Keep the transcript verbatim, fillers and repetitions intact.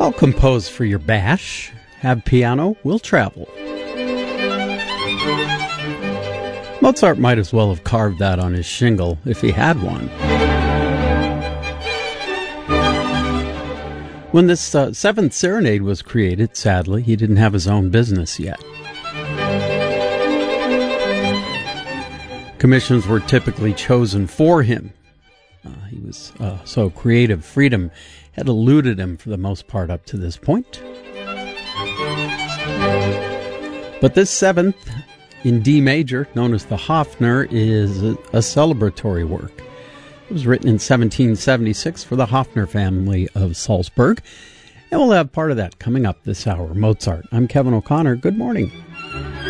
I'll compose for your bash. Have piano, we'll travel. Mozart might as well have carved that on his shingle if he had one. When this uh, seventh serenade was created, sadly, he didn't have his own business yet. Commissions were typically chosen for him. Uh, he was uh, so creative. Freedom had eluded him for the most part up to this point. But this seventh, in D major, known as the Hofner, is a, a celebratory work. It was written in seventeen seventy-six for the Hofner family of Salzburg. And we'll have part of that coming up this hour. Mozart. I'm Kevin O'Connor. Good morning.